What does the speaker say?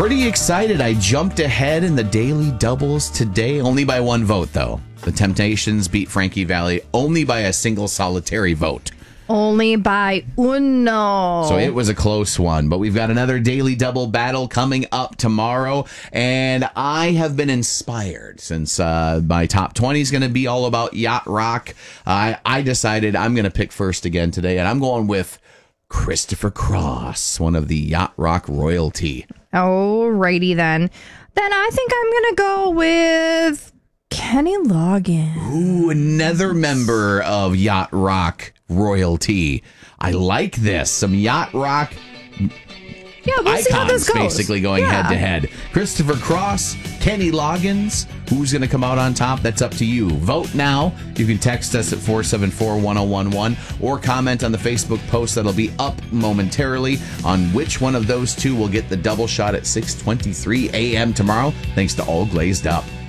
Pretty excited. I jumped ahead in the daily doubles today, only by one vote, though. The Temptations beat Frankie Valli only by a single solitary vote. Only by uno. So it was a close one, but we've got another daily double battle coming up tomorrow, and I have been inspired since my top 20 is going to be all about yacht rock. I decided I'm going to pick first again today, and I'm going with Christopher Cross, one of the yacht rock royalty. Alrighty then. Then I think I'm going to go with Kenny Loggins. Ooh, another member of yacht rock royalty. I like this. Some yacht rock Yeah, we'll see how this icons goes. basically going head to head. Christopher Cross, Kenny Loggins. Who's going to come out on top? That's up to you. Vote now. You can text us at 474-1011 or comment on the Facebook post that'll be up momentarily on which one of those two will get the double shot at 6:23 a.m. tomorrow. Thanks to All Glazed Up.